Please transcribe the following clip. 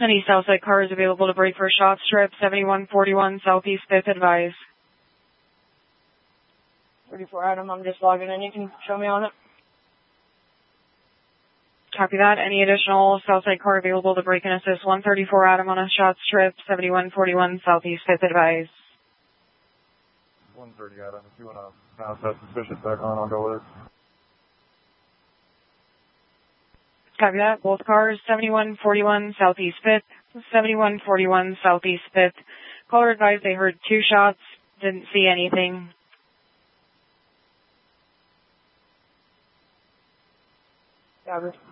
Any Southside cars available to break for shot strip, 7141 Southeast 5th advise. 34 Adam, I'm just logging in. You can show me on it. Copy that. Any additional Southside car available to break and assist 134 Adam on a shot strip, 7141 Southeast 5th advise. 130 Adam, if you want to bounce that suspicious back on, I'll go with it. Copy that. Both cars, 7141 Southeast 5th, 7141 Southeast 5th. Caller advised they heard 2 shots, didn't see anything. Copy.